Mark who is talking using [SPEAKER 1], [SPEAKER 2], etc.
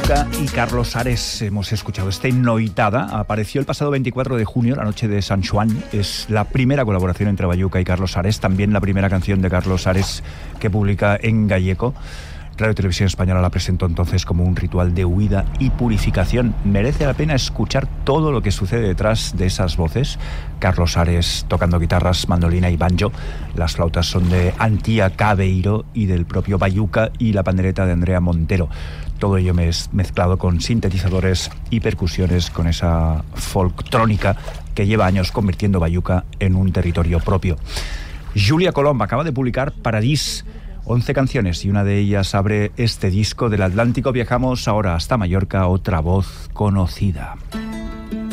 [SPEAKER 1] Bayuca y Carlos Ares. Hemos escuchado este Noitada. Apareció el pasado 24 de junio, la noche de San Juan. Es la primera colaboración entre Bayuca y Carlos Ares. También la primera canción de Carlos Ares que publica en gallego. Radio Televisión Española la presentó entonces como un ritual de huida y purificación. Merece la pena escuchar todo lo que sucede detrás de esas voces. Carlos Ares tocando guitarras, mandolina y banjo. Las flautas son de Antía Cabeiro y del propio Bayuca, y la pandereta de Andrea Montero. Todo ello mezclado con sintetizadores y percusiones, con esa folktrónica que lleva años convirtiendo Bayuca en un territorio propio. Julia Colom acaba de publicar Paradís, 11 canciones, y una de ellas abre este disco. Del Atlántico viajamos ahora hasta Mallorca, otra voz conocida.